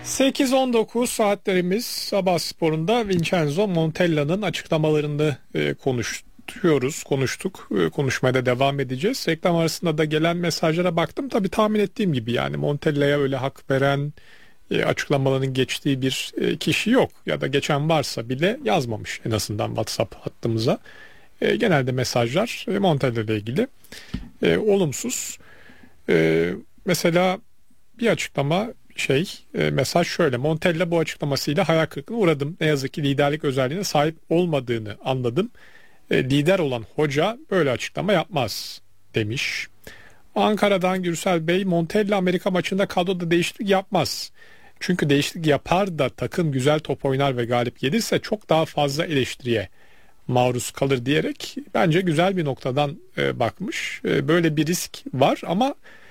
8-19 saatlerimiz sabah sporunda Vincenzo Montella'nın açıklamalarını konuştuk. Konuşmaya da devam edeceğiz. Reklam arasında da gelen mesajlara baktım. Tabii tahmin ettiğim gibi yani Montella'ya öyle hak veren açıklamaların geçtiği bir kişi yok. Ya da geçen varsa bile yazmamış en azından WhatsApp hattımıza. Genelde mesajlar Montella ile ilgili olumsuz. Mesela bir açıklama mesaj şöyle: Montella bu açıklamasıyla hayal kırıklığına uğradım. Ne yazık ki liderlik özelliğine sahip olmadığını anladım. Lider olan hoca böyle açıklama yapmaz demiş. Ankara'dan Gürsel Bey, Montella Amerika maçında kadroda değişiklik yapmaz. Çünkü değişiklik yapar da takım güzel top oynar ve galip gelirse çok daha fazla eleştiriye maruz kalır diyerek bence güzel bir noktadan bakmış. Böyle bir risk var ama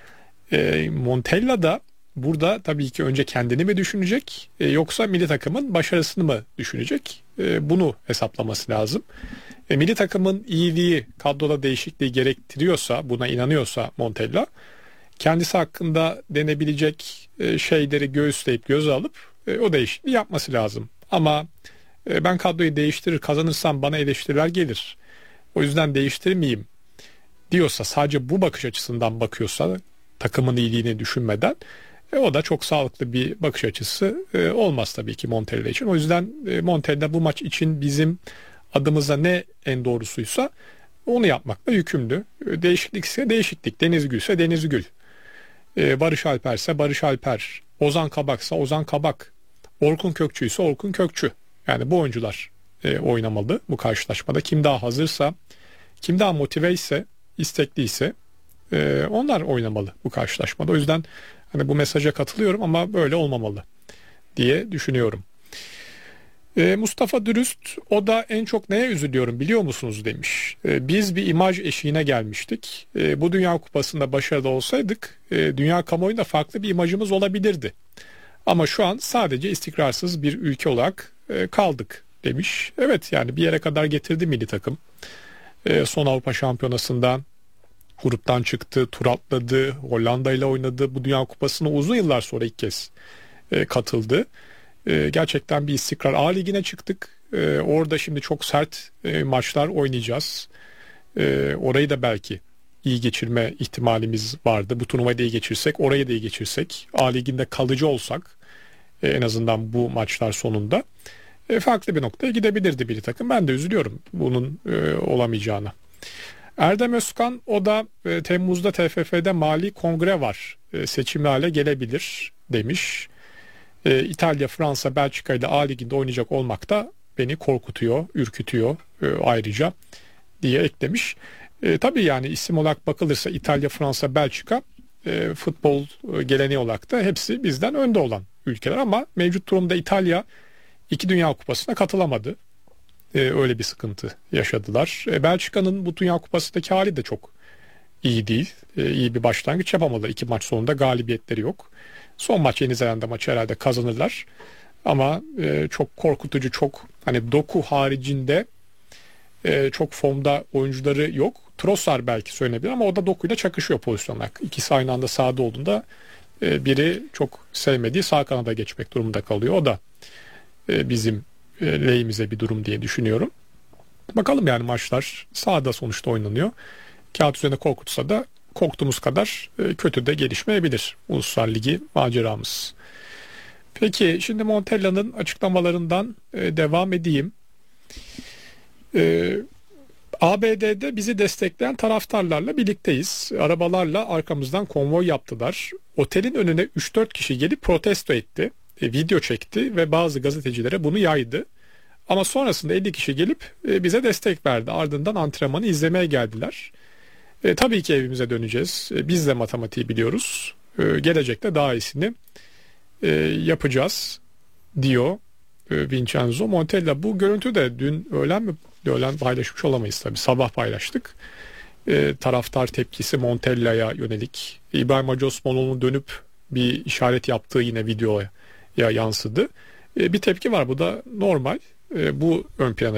Montella da burada tabii ki önce kendini mi düşünecek yoksa milli takımın başarısını mı düşünecek? Bunu hesaplaması lazım. Milli takımın iyiliği kadroda değişikliği gerektiriyorsa, buna inanıyorsa Montella, kendisi hakkında denebilecek şeyleri göğüsleyip göze alıp o değişikliği yapması lazım. Ama ben kadroyu değiştirir kazanırsam bana eleştiriler gelir, o yüzden değiştirmeyeyim diyorsa, sadece bu bakış açısından bakıyorsa, takımın iyiliğini düşünmeden, o da çok sağlıklı bir bakış açısı olmaz tabii ki Montella için. O yüzden Montella bu maç için bizim adımıza ne en doğrusuysa onu yapmakla yükümlü. Değişiklikse değişiklik, Deniz Gülse Deniz Gül, Barış Alper'se Barış Alper, Ozan Kabak'sa Ozan Kabak, Orkun Kökçü'yse Orkun Kökçü. Yani bu oyuncular oynamalı bu karşılaşmada. Kim daha hazırsa, kim daha motive ise, istekliyse onlar oynamalı bu karşılaşmada. O yüzden hani bu mesaja katılıyorum ama böyle olmamalı diye düşünüyorum. Mustafa Dürüst, o da en çok neye üzülüyorum biliyor musunuz demiş. Biz bir imaj eşiğine gelmiştik. Bu Dünya Kupası'nda başarılı olsaydık dünya kamuoyunda farklı bir imajımız olabilirdi. Ama şu an sadece istikrarsız bir ülke olarak kaldık demiş. Evet, yani bir yere kadar getirdi milli takım. Son Avrupa Şampiyonası'ndan gruptan çıktı, tur atladı, Hollanda ile oynadı. Bu Dünya Kupası'na uzun yıllar sonra ilk kez katıldı. Gerçekten bir istikrar. A Ligi'ne çıktık. Orada şimdi çok sert maçlar oynayacağız. Orayı da belki iyi geçirme ihtimalimiz vardı. Bu turnuvayı da iyi geçirsek, orayı da iyi geçirsek, A Ligi'nde kalıcı olsak en azından bu maçlar sonunda farklı bir noktaya gidebilirdi bir takım. Ben de üzülüyorum bunun olamayacağına. Erdem Özkan, o da Temmuz'da TFF'de mali kongre var, seçimli hale gelebilir demiş. İtalya, Fransa, Belçika ile A Ligi'nde oynayacak olmak da beni korkutuyor, ürkütüyor ayrıca diye eklemiş. Tabii yani isim olarak bakılırsa İtalya, Fransa, Belçika futbol geleneği olarak da hepsi bizden önde olan ülkeler ama mevcut durumda İtalya 2 Dünya Kupası'na katılamadı. Öyle bir sıkıntı yaşadılar. Belçika'nın bu Dünya Kupası'ndaki hali de çok iyi değil. İyi bir başlangıç yapamadı. 2 maç sonunda galibiyetleri yok. Son maç, Yeni Zelanda maçı, herhalde kazanırlar. Ama çok korkutucu, çok hani Doku haricinde çok formda oyuncuları yok. Trossard belki söylenebilir ama o da Doku'yla çakışıyor pozisyonlar. İkisi aynı anda sahada olduğunda biri çok sevmediği sağ kanada geçmek durumunda kalıyor. O da bizim lehimize bir durum diye düşünüyorum. Bakalım, yani maçlar sahada sonuçta oynanıyor. Kağıt üzerinde korkutsa da korktuğumuz kadar kötü de gelişmeyebilir Uluslar Ligi maceramız. Peki şimdi Montella'nın açıklamalarından devam edeyim. ABD'de bizi destekleyen taraftarlarla birlikteyiz. Arabalarla arkamızdan konvoy yaptılar. Otelin önüne 3-4 kişi gelip protesto etti. Video çekti ve bazı gazetecilere bunu yaydı. Ama sonrasında 50 kişi gelip bize destek verdi. Ardından antrenmanı izlemeye geldiler. Tabii ki evimize döneceğiz. Biz de matematiği biliyoruz. Gelecekte daha iyisini yapacağız diyor Vincenzo Montella. Bu görüntü de dün öğlen paylaşmış olamayız tabii. Sabah paylaştık. Taraftar tepkisi Montella'ya yönelik. İbrahim Hacı Osmanoğlu'nun dönüp bir işaret yaptığı yine videoya yansıdı. Bir tepki var, bu da normal. Bu ön plana